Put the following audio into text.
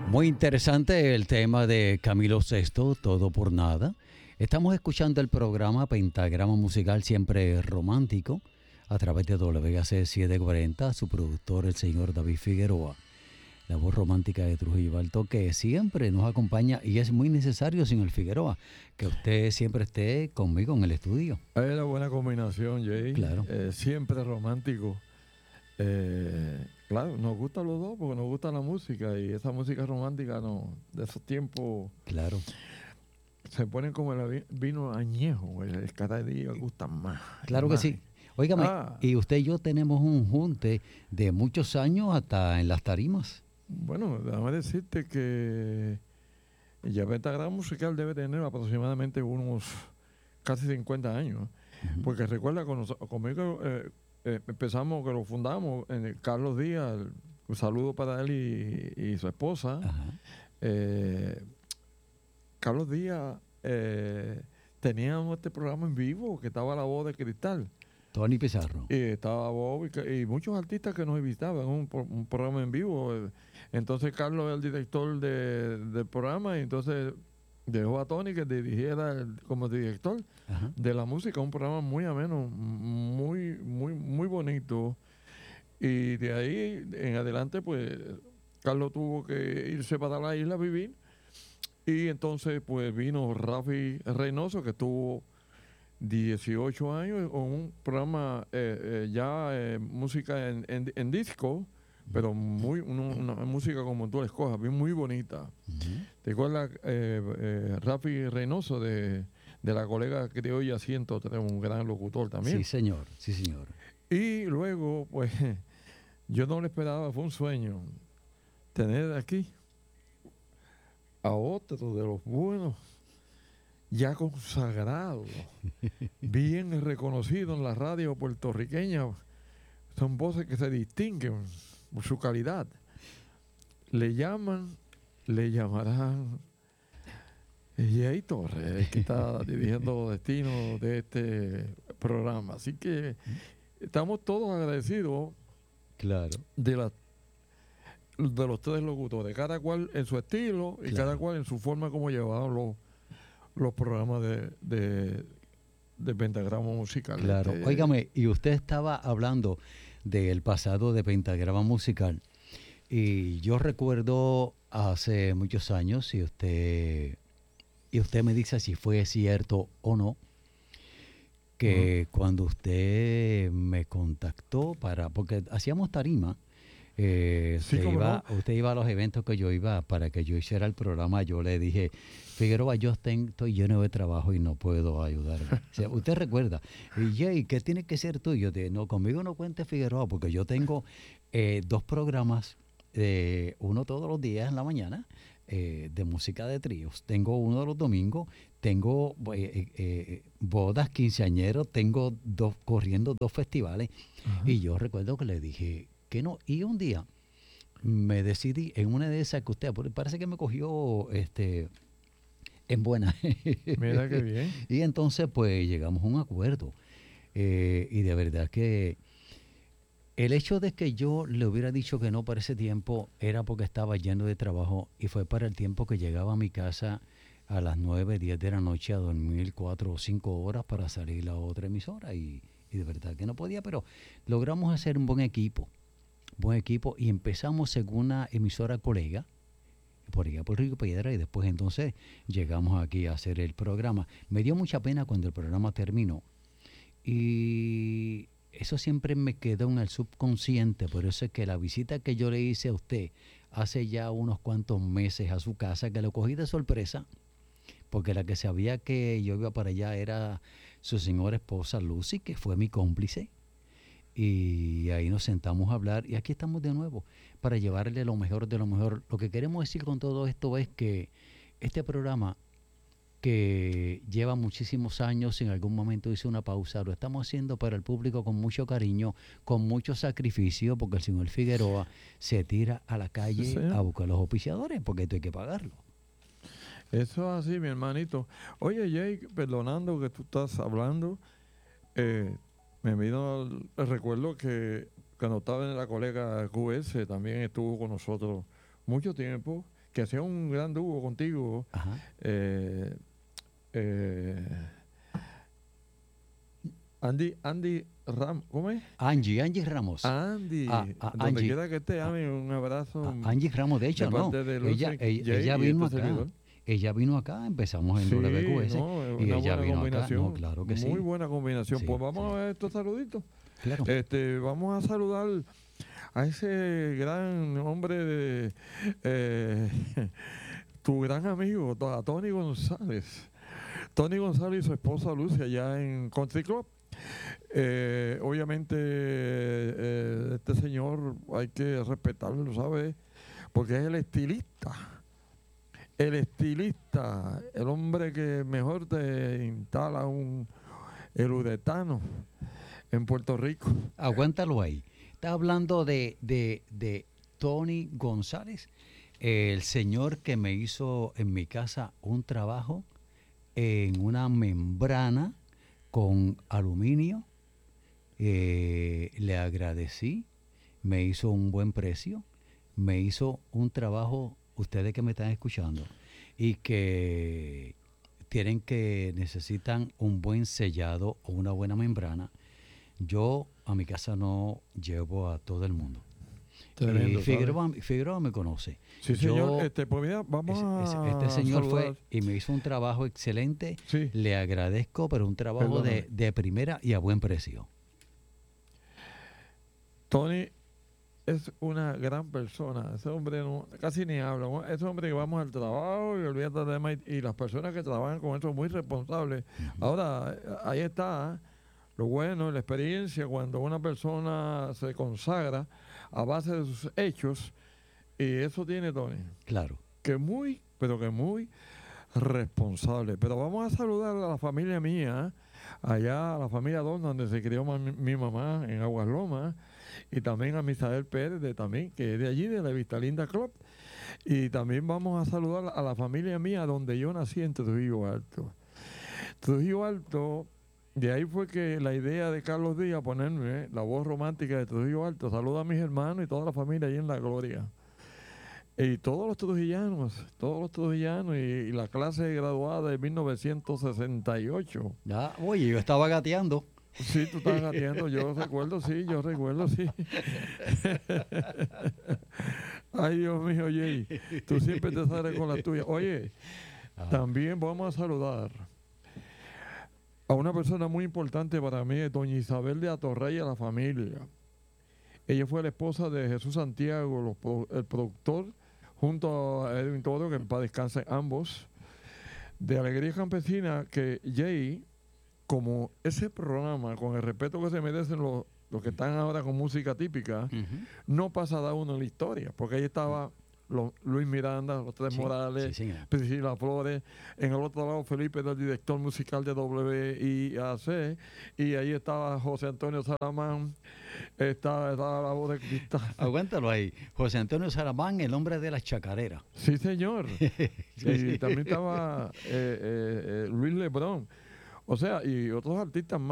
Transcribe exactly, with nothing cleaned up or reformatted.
Muy interesante el tema de Camilo Sesto, Todo por Nada. Estamos escuchando el programa Pentagrama Musical Siempre Romántico a través de W C setecientos cuarenta, su productor el señor David Figueroa. La voz romántica de Trujillo Alto que siempre nos acompaña y es muy necesario, señor Figueroa, que usted siempre esté conmigo en el estudio. Es una buena combinación, Jay. Claro. Eh, siempre romántico. Eh, claro, nos gusta los dos porque nos gusta la música y esa música romántica no, de esos tiempos Claro. se ponen como el vino añejo, el, cada día gusta más. Claro más. que sí. Óigame, Ah, y usted y yo tenemos un junte de muchos años hasta en las tarimas. Bueno, déjame decirte que ya Pentagrama Musical debe tener aproximadamente unos casi cincuenta años. Uh-huh. Porque recuerda, con nos, conmigo eh, eh, empezamos, que lo fundamos, en el Carlos Díaz, un saludo para él y, y su esposa. Ajá. Eh, Carlos Díaz eh, teníamos este programa en vivo que estaba La Voz de Cristal. Tony Pizarro. Y estaba Bob y, y muchos artistas que nos visitaban, un, un programa en vivo. Entonces Carlos era el director de, del programa y entonces dejó a Tony que dirigiera el, como director Ajá. de la música, un programa muy ameno, muy, muy, muy bonito. Y de ahí en adelante, pues, Carlos tuvo que irse para la isla a vivir. Y entonces, pues, vino Rafi Reynoso, que estuvo dieciocho años con un programa eh, eh, ya eh, música en, en, en disco, pero muy una, una música como tú la escojas, bien muy bonita. Uh-huh. ¿Te acuerdas eh, eh, Rafi Reynoso de, de la colega criolla ciento tres, un gran locutor también? Sí, señor, sí, señor. Y luego, pues, yo no le esperaba, fue un sueño tener aquí a otro de los buenos, ya consagrado, bien reconocido en la radio puertorriqueña. Son voces que se distinguen por su calidad. Le llaman, le llamarán Jay Torres, que está dirigiendo los destinos de este programa. Así que estamos todos agradecidos, claro, de, la, de los tres locutores, cada cual en su estilo y claro. cada cual en su forma como llevaban los los programas de, de, de Pentagrama Musical. Claro. Este, Óigame, y usted estaba hablando del pasado de Pentagrama Musical. Y yo recuerdo hace muchos años, y usted, y usted me dice si fue cierto o no, que uh-huh. cuando usted me contactó para, porque hacíamos tarima, Eh, sí, usted, iba, no. usted iba a los eventos que yo iba para que yo hiciera el programa. Yo le dije, Figueroa, yo estoy lleno de trabajo y no puedo ayudarme. O sea, usted recuerda, y Jay, ¿qué tiene que ser tú? Yo dije, no, conmigo no cuente Figueroa, porque yo tengo eh, dos programas, eh, uno todos los días en la mañana, eh, de música de tríos. Tengo uno de los domingos, tengo eh, eh, bodas, quinceañeros, tengo dos corriendo dos festivales. Uh-huh. Y yo recuerdo que le dije que no, y un día me decidí en una de esas que usted, parece que me cogió este en buena. Mira qué bien. Y entonces pues llegamos a un acuerdo, eh, y de verdad que el hecho de que yo le hubiera dicho que no para ese tiempo era porque estaba lleno de trabajo y fue para el tiempo que llegaba a mi casa a las nueve, diez de la noche a dormir cuatro o cinco horas para salir a otra emisora y, y de verdad que no podía, pero logramos hacer un buen equipo. buen equipo y empezamos en una emisora colega por allá por Río Piedra y después entonces llegamos aquí a hacer el programa. Me dio mucha pena cuando el programa terminó y eso siempre me quedó en el subconsciente, por eso es que la visita que yo le hice a usted hace ya unos cuantos meses a su casa, que lo cogí de sorpresa, porque la que sabía que yo iba para allá era su señora esposa Lucy, que fue mi cómplice. Y ahí nos sentamos a hablar y aquí estamos de nuevo para llevarle lo mejor de lo mejor. Lo que queremos decir con todo esto es que este programa, que lleva muchísimos años, en algún momento hizo una pausa, lo estamos haciendo para el público con mucho cariño, con mucho sacrificio, porque el señor Figueroa se tira a la calle sí, a buscar los auspiciadores, porque esto hay que pagarlo. Eso es así, mi hermanito. Oye, Jay, perdonando que tú estás hablando, eh, me vino el, el recuerdo que cuando estaba en la colega Q S también estuvo con nosotros mucho tiempo, que sea un gran dúo contigo. Ajá. Eh, eh, Andy, Andy Ram, ¿cómo es? Angie, Angie Ramos. Andy, Ah, ah, donde Angie. quiera que esté, Ami, un abrazo. Ah, Angie Ramos, de hecho, de no. parte de Lucy, Ella, ella, Jay ella y vino este acá. servidor. Ella vino acá, empezamos en Sí, W Q S no, es y una ella buena vino acá. combinación. No, claro que sí. Muy buena combinación. Sí, Pues vamos sí. a ver estos saluditos. Claro. Este, vamos a saludar a ese gran hombre de eh, tu gran amigo, a Tony González. Tony González y su esposa Lucia allá en Country Club. Eh, obviamente eh, este señor hay que respetarlo, ¿sabes? Porque es el estilista. El estilista, el hombre que mejor te instala un el uretano en Puerto Rico. Aguántalo ahí. Está hablando de, de, de Tony González, el señor que me hizo en mi casa un trabajo en una membrana con aluminio. Eh, le agradecí, me hizo un buen precio, me hizo un trabajo, ustedes que me están escuchando, y que tienen que necesitan un buen sellado o una buena membrana. Yo a mi casa no llevo a todo el mundo. Tremendo, y Figueroa, Figueroa me conoce. Sí, Yo- señor. Este, pues mira, vamos Es- es- a este señor saludar. fue y me hizo un trabajo excelente. Sí. Le agradezco, pero un trabajo de, Perdóname. de primera y a buen precio. Tony es una gran persona. Ese hombre no, casi ni habla. Ese hombre que vamos al trabajo y olvídate de demás. Y las personas que trabajan con eso muy responsables. Ahora, eh, ahí está lo bueno, la experiencia, cuando una persona se consagra a base de sus hechos. Y eso tiene Tony. Claro. Que muy, pero que muy responsable. Pero vamos a saludar a la familia mía, allá a la familia Don, donde se crió ma- mi, mi mamá en Aguas Lomas, y también a Misael Pérez, de, también, que es de allí, de la Vista Linda Club. Y también vamos a saludar a la familia mía, donde yo nací en Trujillo Alto. Trujillo Alto, de ahí fue que la idea de Carlos Díaz, ponerme eh, la voz romántica de Trujillo Alto. Saluda a mis hermanos y toda la familia allí en La Gloria. Y todos los trujillanos, todos los trujillanos y, y la clase graduada de mil novecientos sesenta y ocho. Ya, oye, yo estaba gateando. Sí, tú estabas gateando, yo recuerdo, sí, yo recuerdo, sí. Ay, Dios mío, Jay, tú siempre te sales con la tuya. Oye, Ajá. también vamos a saludar a una persona muy importante para mí, doña Isabel de Atorrey y a la familia. Ella fue la esposa de Jesús Santiago, los pro- el productor, junto a Edwin Toro, que en paz descansen ambos, de Alegría Campesina, que Jay, como ese programa, con el respeto que se merecen los, los que están ahora con música típica, Ujú. no pasa da uno en la historia, porque ahí estaba los, Luis Miranda, los Tres Sí, Morales, sí, señor. Priscila Flores, en el otro lado Felipe, el director musical de W I A C, y ahí estaba José Antonio Salamán, estaba, estaba la voz de cristal. Aguántalo ahí. José Antonio Salamán, el hombre de las chacareras. Sí, señor. Sí, Y sí. también estaba eh, eh, eh, Luis Lebrón. O sea, y otros artistas más.